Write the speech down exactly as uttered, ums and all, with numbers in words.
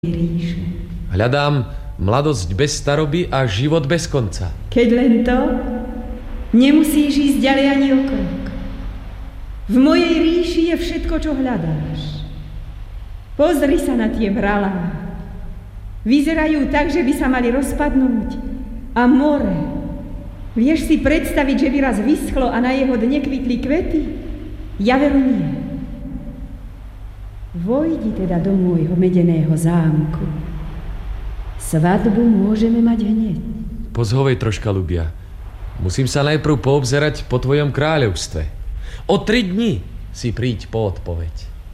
ríše. Hľadám mladosť bez staroby a život bez konca. Keď len to, nemusíš ísť ďalej ani o krok. V mojej ríši je všetko, čo hľadáš. Pozri sa na tie bralá. Vyzerajú tak, že by sa mali rozpadnúť. A more. Vieš si predstaviť, že by raz vyschlo a na jeho dne kvitli kvety? Ja veru nie. Vojdi teda do môjho medeného zámku. Svadbu môžeme mať hneď. Pozhovej troška, ľubia. Musím sa najprv poobzerať po tvojom kráľovstve. O tri dni si príď po odpoveď.